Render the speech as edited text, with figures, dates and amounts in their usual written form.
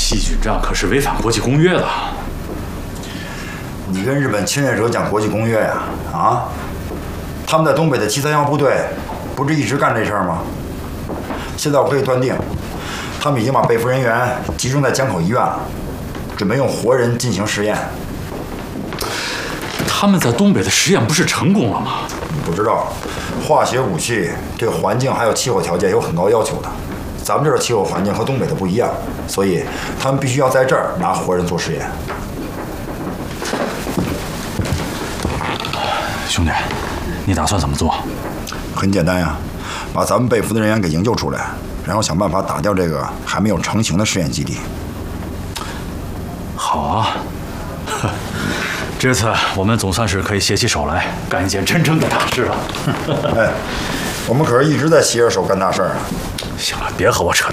细菌战可是违反国际公约的。 你跟日本侵略者讲国际公约呀？啊？他们在东北的731部队不是一直干这事儿吗？现在我可以断定，他们已经把被俘人员集中在江口医院了，准备用活人进行实验。 他们在东北的实验不是成功了吗？ 你不知道，化学武器对环境还有气候条件有很高要求的。咱们这儿的气候环境和东北的不一样，所以他们必须要在这儿拿活人做实验。 兄弟，你打算怎么做？ 很简单呀，把咱们被俘的人员给营救出来，然后想办法打掉这个还没有成型的试验基地。 好啊，这次我们总算是可以携起手来干一件真正的大事了。 哎，我们可是一直在携着手干大事啊。 行了，别和我扯